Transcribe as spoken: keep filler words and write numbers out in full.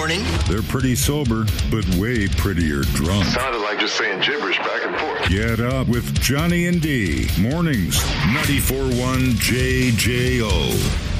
morning. They're pretty sober, but way prettier drunk. Sounded like just saying gibberish back and forth. Get up with Johnny and D. Mornings, ninety-four point one J J O.